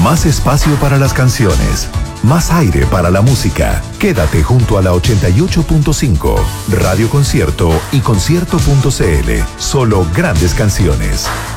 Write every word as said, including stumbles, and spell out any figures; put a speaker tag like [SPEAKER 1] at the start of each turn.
[SPEAKER 1] Más espacio para las canciones. Más aire para la música. Quédate junto a la ochenta y ocho punto cinco. Radio Concierto y concierto punto c l. Solo grandes canciones.